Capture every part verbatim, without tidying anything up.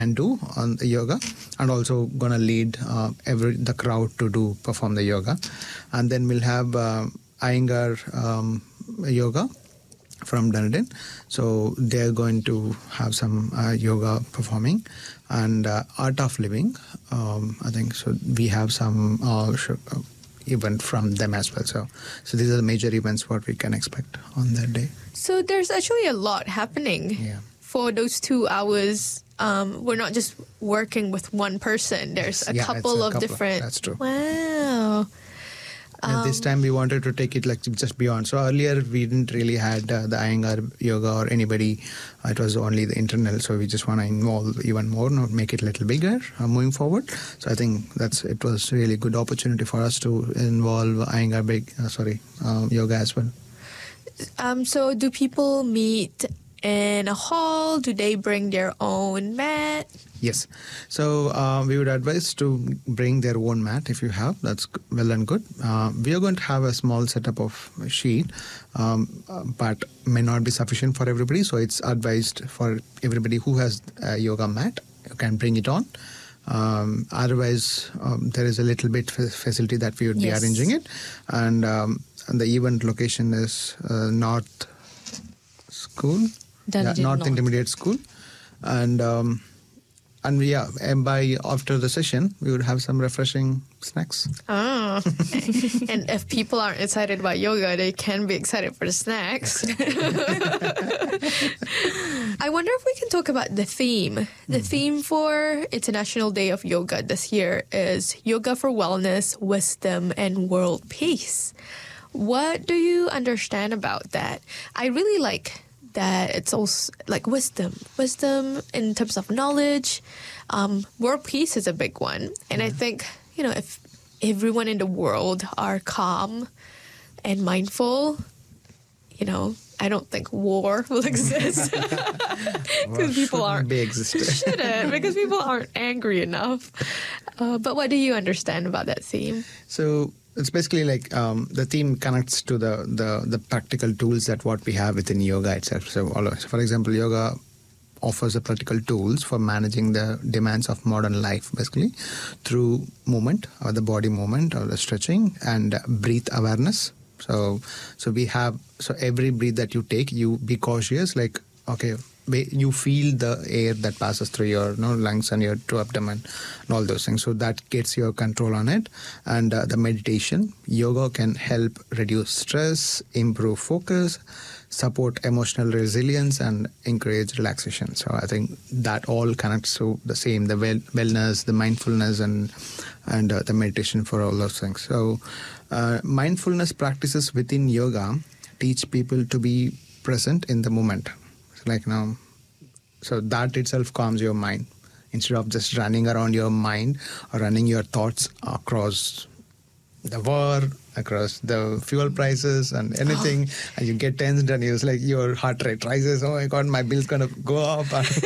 can do on the yoga, and also gonna lead uh, every the crowd to do perform the yoga. And then we'll have uh, Iyengar um, yoga from Dunedin. So they're going to have some uh, yoga performing, and uh, Art of Living. Um, I think so. We have some uh, sh- uh, event from them as well. So, so these are the major events what we can expect on that day. So there's actually a lot happening Yeah. for those two hours. Um, we're not just working with one person. There's a Yeah, it's couple a of couple of- different. that's true. Wow. And this time we wanted to take it like just beyond. So earlier we didn't really had uh, the Iyengar yoga or anybody. Uh, it was only the internal. So we just want to involve even more, not make it a little bigger uh, moving forward. So I think that's it was really good opportunity for us to involve Iyengar big uh, sorry uh, yoga as well. Um, so do people meet in a hall? Do they bring their own mat? Yes. So uh, we would advise to bring their own mat if you have. That's g- well and good. Uh, we are going to have a small setup of a sheet, um, uh, but may not be sufficient for everybody. So it's advised for everybody who has a yoga mat, you can bring it on. Um, otherwise, um, there is a little bit f- facility that we would Yes. be arranging it. And, um, and the event location is uh, North School. Dunedin yeah, North North. Intermediate School. And... Um, And we, yeah, and by after the session, we would have some refreshing snacks. Ah. And if people aren't excited about yoga, they can be excited for the snacks. I wonder if we can talk about the theme. The theme for International Day of Yoga this year is Yoga for Wellness, Wisdom, and World Peace. What do you understand about that? I really like that it's also like wisdom, wisdom in terms of knowledge. Um, world peace is a big one. And I think, you know, if everyone in the world are calm and mindful, you know, I don't think war will exist. Because people aren't be existed. shouldn't, because people aren't angry enough. Uh, but what do you understand about that theme? So it's basically like um, the theme connects to the, the the practical tools that what we have within yoga itself. So, all of, so for example, yoga offers the practical tools for managing the demands of modern life, basically through movement or the body movement or the stretching and breath awareness. So, so we have so every breath that you take, you be cautious. Like, okay, you feel the air that passes through your you know, lungs and your to abdomen and all those things. So that gets your control on it. And uh, the meditation, yoga can help reduce stress, improve focus, support emotional resilience, and encourage relaxation. So I think that all connects to the same, the well, wellness, the mindfulness, and and uh, the meditation for all those things. So uh, mindfulness practices within yoga teach people to be present in the moment. Like now, so that itself calms your mind instead of just running around your mind or running your thoughts across the war, across the fuel prices and anything, and you get tensed and you're like your heart rate rises. Oh my God, my bill's gonna go up.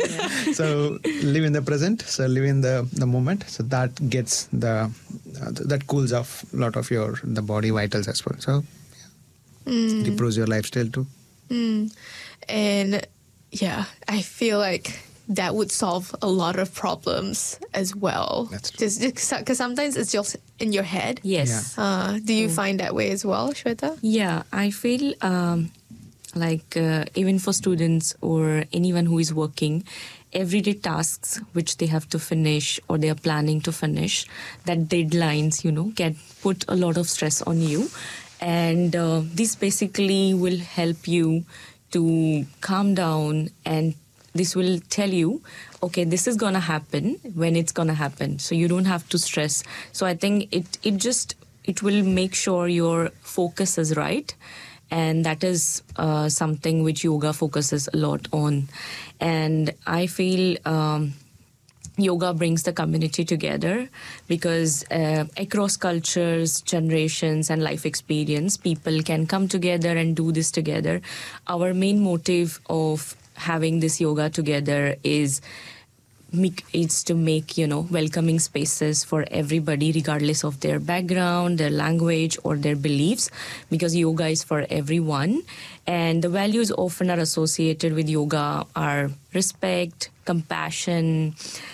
So live in the present. So live in the, the moment. So that gets the uh, that cools off a lot of your the body vitals as well. So yeah. Mm. It improves your lifestyle too. Mm. And yeah, I feel like that would solve a lot of problems as well. That's true. Just because sometimes it's just in your head. Yes. Uh, do you find that way as well, Shweta? Yeah, I feel um, like uh, even for students or anyone who is working, everyday tasks which they have to finish or they are planning to finish, that deadlines, you know, can put a lot of stress on you. And uh, this basically will help you to calm down, and this will tell you, okay, this is going to happen when it's going to happen. So you don't have to stress. So I think it, it just, it will make sure your focus is right. And that is uh, something which yoga focuses a lot on. And I feel um, yoga brings the community together because uh, across cultures, generations, and life experience, people can come together and do this together. Our main motive of having this yoga together is make, it's to make, you know, welcoming spaces for everybody, regardless of their background, their language, or their beliefs, because yoga is for everyone. And the values often are associated with yoga are respect, compassion,